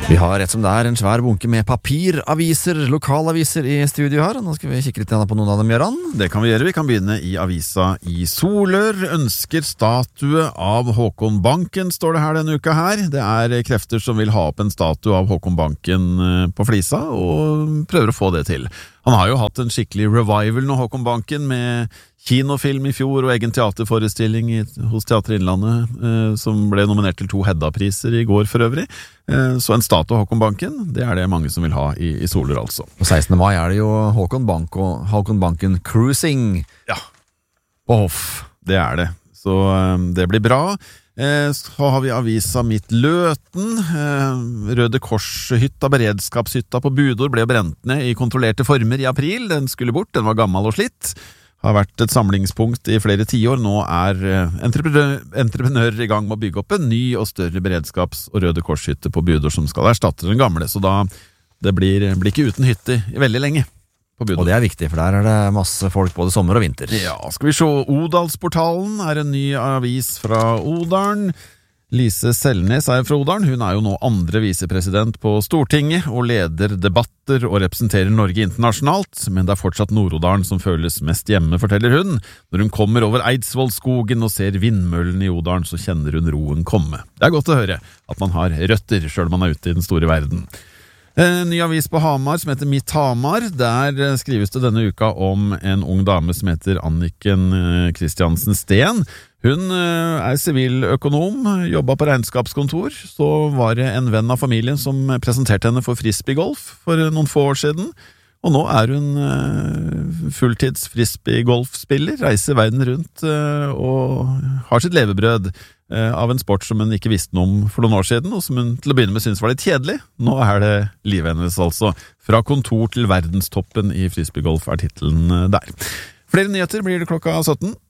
Vi har rett som det en svær bunke med papiraviser, lokalaviser i studio her, og nå skal vi kikke litt på noen av dem, Gøran. Det kan vi gjøre. Vi kan begynne i avisa i Solør. Ønsker statue av Håkon Banken, står det her denne uka her. Det krefter som vil ha opp en statue av Håkon Banken på Flisa, og prøver å få det til. Han har jo hatt en skikkelig revival nå, Håkon Banken, med kinofilm i fjor og egen teaterforestilling hos Teater Innlandet, som ble nominert til 2 Hedda-priser i går for øvrig. Så en statue av Håkon Banken, det det mange som vil ha i Solør altså. På 16. mai det jo Håkon Banken Cruising på Hoff. Det det, så det blir bra. Så har vi avisa Mitt Løten. Røde Kors-hytta, beredskapshytta på Budor ble brent ned i kontrollerte former i april. Den skulle bort, den var gammel og slitt. Har vært et samlingspunkt i flere tiår. Nå entreprenører i gang med å bygge opp en ny og større beredskaps- og Røde Kors-hytte på Budor som skal erstatte den gamle, så da det blir ikke uten hytte i veldig lenge på Budor. Og det viktig, for der det masse folk både sommer og vinter. Ja, skal vi se. Odalsportalen en ny avis fra Odalen. Lise Selnes fra Odalen. Hun jo nå andre visepresident på Stortinget og leder debatter og representerer Norge internasjonalt, men det fortsatt Nord-Odalen som føles mest hjemme, forteller hun. Når hun kommer over Eidsvollskogen og ser vindmøllene i Odalen, så kjenner hun roen komme. Det godt å høre at man har røtter, selv om man ute i den store verden. En ny avis på Hamar som heter Mitt Hamar. Der skrives det denne uka om en ung dame som heter Anniken Kristiansen Steen. Hun siviløkonom, jobbet på regnskapskontor. Så var det en venn av familien som presenterte henne for frisbeegolf for noen få år siden. Og nå hun fulltids frisbeegolfspiller, reiser verden rundt og har sitt levebrød av en sport som hun ikke visste noe om for noen år siden, og som hun til å begynne med syntes var litt kjedelig. Nå det livet hennes altså. Fra kontor til verdenstoppen i frisbeegolf titelen der. Flere nyheter blir det klokka 17.